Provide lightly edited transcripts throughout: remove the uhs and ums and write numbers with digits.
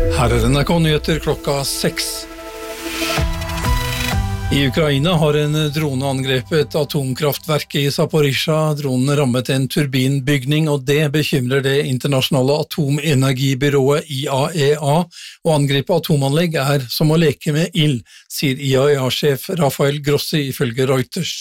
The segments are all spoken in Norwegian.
Her NRK-nyheter klokka 6. I Ukraina har en drone angrepet atomkraftverket i Zaporizjzja. Dronen rammet en turbinbygning, og det bekymrer det internasjonale atomenergibyrået IAEA. Å angripe atomanlegg er som å leke med ild, sier IAEA-sjef Rafael Grossi ifølge Reuters.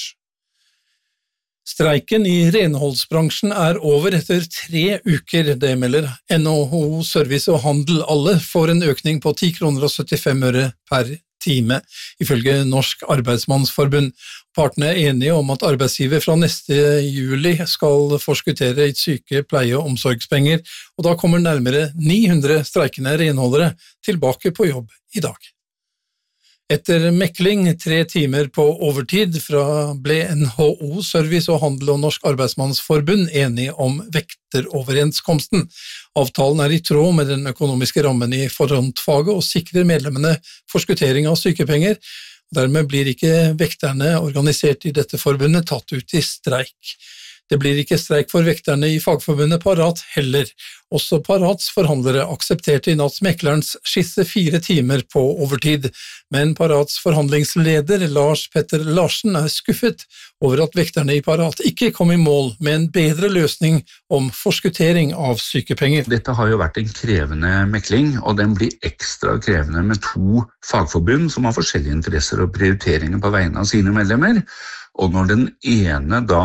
Streiken i renholdsbransjen er over etter 3 uker, det melder NHO Service og Handel. Alle får en økning på 10 kroner og 75 øre per time, ifølge Norsk Arbeidsmannsforbund. Partene er enige om at arbeidsgiver fra neste juli skal forskuttere syke-, pleie- og omsorgspenger, og da kommer nærmere 900 streikende renholdere tilbake på jobb i dag. Etter mekling 3 timer på overtid ble NHO Service og Handel og Norsk Arbeidsmannsforbund enige om vekteroverenskomsten. Avtalen er i tråd med den økonomiske rammen i frontfaget og sikrer medlemmene forskuttering av sykepenger. Dermed blir ikke vekterne organisert i dette forbundet tatt ut i streik. Det blir ikke streik for vekterne i fagforbundet Parat heller. Også Parats forhandlere aksepterte i natt meklerens skisse 4 timer på overtid, men Parats forhandlingsleder Lars Petter Larsen er skuffet over at vekterne i Parat ikke kom i mål med en bedre løsning om forskuttering av sykepenger. Dette har jo vært en krevende mekling, og den blir ekstra krevende med 2 fagforbund som har forskjellige interesser og prioriteringer på vegne av sine medlemmer. Og når den ene da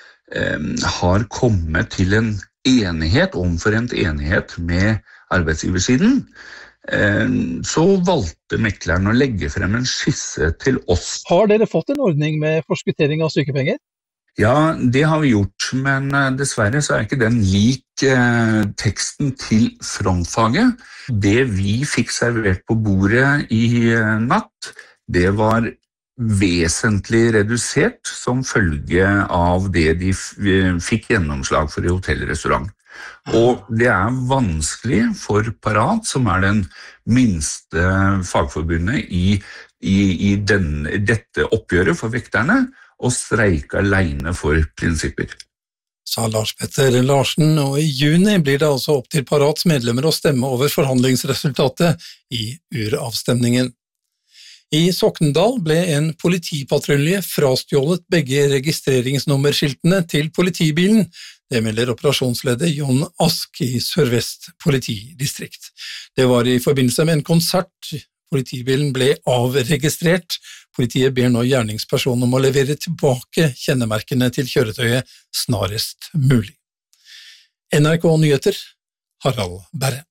har kommet til en enighet, omforent enighet med arbeidsgiversiden, så valgte mekleren å legge frem en skisse til oss. Har dere fått en ordning med forskuttering av sykepenger? Ja, det har vi gjort, men dessverre så er ikke den lik teksten til frontfaget. Det vi fikk servert på bordet i natt, det var vesentlig redusert som følge av det de fikk gjennomslag for i hotellrestaurant. Og det er vanskelig for Parat, som er den minste fagforbundet i dette oppgjøret for vekterne, å streike alene for prinsipper. Sa Lars Petter Larsen, og i juni blir det altså opp til Parats medlemmer å stemme over forhandlingsresultatet i uravstemningen. I Sokndal ble en politipatrulje frastjålet begge registreringsnummerskiltene til politibilen. Det melder operasjonsleder Jon Ask i Sør-Vest politidistrikt. Det var i forbindelse med en konsert. Politibilen ble avregistrert. Politiet ber nå gjerningspersonen om å levere tilbake kjennemerkene til kjøretøyet snarest mulig. NRK Nyheter, Harald Berre.